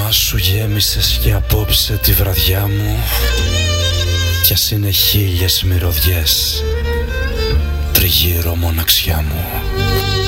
όνομά σου γέμισες και απόψε τη βραδιά μου, κι ας είναι 1000 μυρωδιές τριγύρω μοναξιά μου.